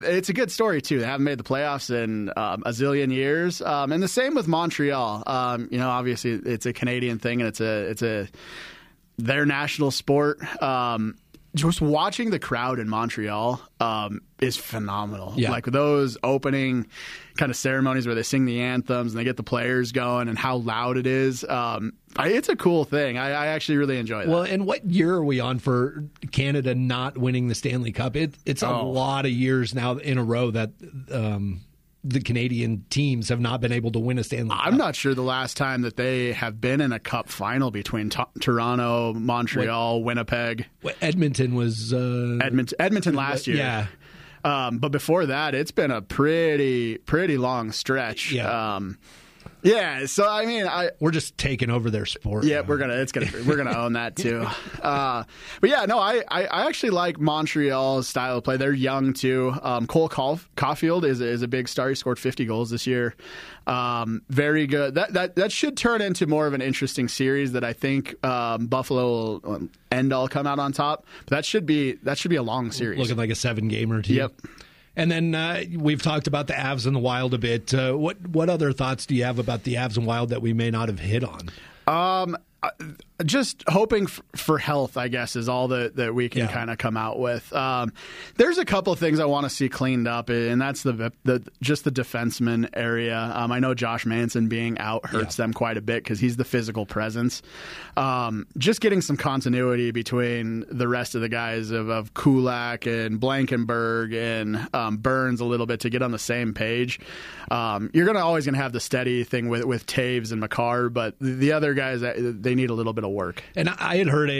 It's a good story, too. They haven't made the playoffs in a zillion years. And the same with Montreal. Obviously, it's a Canadian thing, and it's their national sport. Just watching the crowd in Montreal is phenomenal. Yeah. Like those opening kind of ceremonies where they sing the anthems and they get the players going and how loud it is. It's a cool thing. I actually really enjoy that. Well, and what year are we on for Canada not winning the Stanley Cup? It's a lot of years now in a row that the Canadian teams have not been able to win a Stanley Cup. I'm not sure the last time that they have been in a cup final between Toronto, Montreal, Winnipeg. Edmonton was... Edmonton last year. Yeah. But before that, it's been a pretty long stretch. Yeah. So I mean, we're just taking over their sport. Yeah, we're gonna own that too. But yeah, no, I actually like Montreal's style of play. They're young too. Cole Caulfield is a big star. He scored 50 goals this year. Very good. That should turn into more of an interesting series that I think Buffalo will end all come out on top. But that should be a long series. Looking like a 7-gamer team. Yep. And then we've talked about the Avs and the Wild a bit. What other thoughts do you have about the Avs and Wild that we may not have hit on? Just hoping for health, I guess, is all that we can kind of come out with. There's a couple of things I want to see cleaned up, and that's just the defenseman area. I know Josh Manson being out hurts them quite a bit because he's the physical presence. Just getting some continuity between the rest of the guys of Kulak and Blankenberg and Burns a little bit to get on the same page. You're always going to have the steady thing with Taves and Makar, but the other guys, they need a little bit of work. And I had heard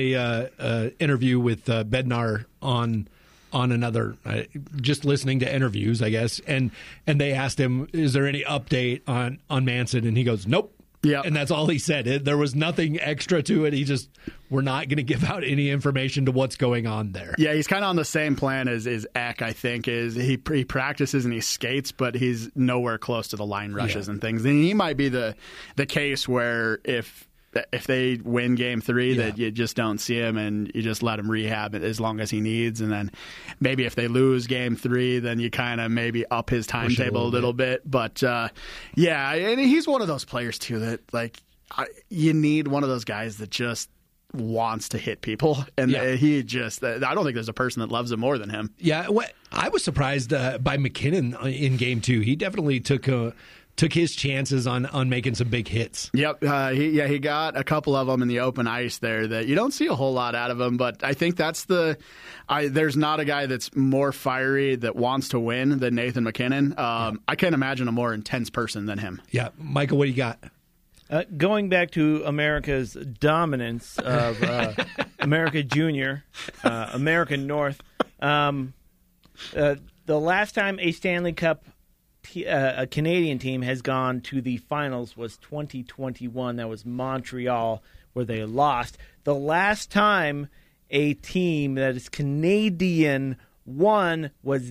a interview with Bednar on another, just listening to interviews, I guess, and they asked him, "Is there any update on Manson?" And he goes, "Nope." Yeah, and that's all he said. There was nothing extra to it. We're not going to give out any information to what's going on there. Yeah, he's kind of on the same plan as Eck, I think. Is he practices and he skates, but he's nowhere close to the line rushes and things. And he might be the case where if they win Game 3, that you just don't see him and you just let him rehab as long as he needs. And then maybe if they lose Game 3, then you kind of maybe up his timetable a little bit. But, and he's one of those players, too, that, you need one of those guys that just wants to hit people. And he just, I don't think there's a person that loves him more than him. Yeah, I was surprised by McKinnon in Game 2. He definitely took his chances on making some big hits. Yep. He got a couple of them in the open ice there that you don't see a whole lot out of him, but I think that's there's not a guy that's more fiery that wants to win than Nathan McKinnon. I can't imagine a more intense person than him. Yeah. Michael, what do you got? Going back to America's dominance of America Junior, American North, the last time a Stanley Cup a Canadian team has gone to the finals was 2021. That was Montreal, where they lost. The last time a team that is Canadian won was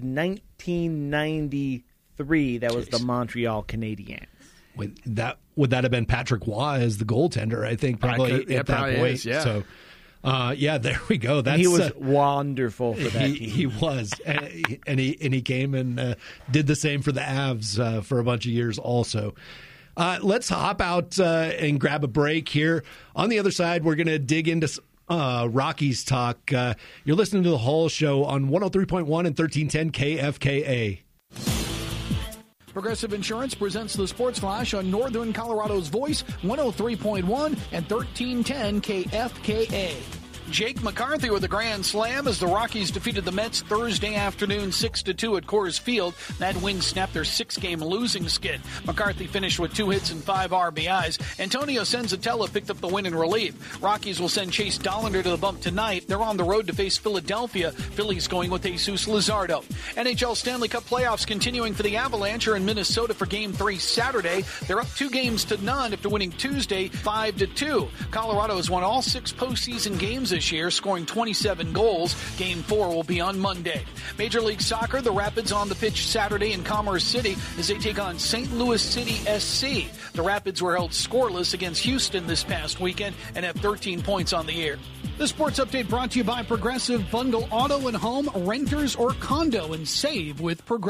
1993. That was the Montreal Canadiens. Would that have been Patrick Waugh as the goldtender? I think probably at that point. So. There we go. He was wonderful for that team. He was, and he came and did the same for the Avs for a bunch of years also. Let's hop out and grab a break here. On the other side, we're going to dig into Rockies talk. You're listening to the Hull Show on 103.1 and 1310 KFKA. Progressive Insurance presents the Sports Flash on Northern Colorado's Voice, 103.1 and 1310 KFKA. Jake McCarthy with a grand slam as the Rockies defeated the Mets Thursday afternoon 6-2 at Coors Field. That win snapped their 6-game losing skid. McCarthy finished with 2 hits and 5 RBIs. Antonio Senzatella picked up the win in relief. Rockies will send Chase Dollander to the bump tonight. They're on the road to face Philadelphia. Phillies going with Jesus Luzardo. NHL Stanley Cup playoffs continuing for the Avalanche are in Minnesota for Game 3 Saturday. They're up 2-0 after winning Tuesday 5-2. Colorado has won all 6 postseason games this this year, scoring 27 goals. Game 4 will be on Monday. Major League Soccer, the Rapids on the pitch Saturday in Commerce City as they take on St. Louis City SC. The Rapids were held scoreless against Houston this past weekend and have 13 points on the year. The Sports Update brought to you by Progressive. Bundle auto and home, renters or condo, and save with Progressive.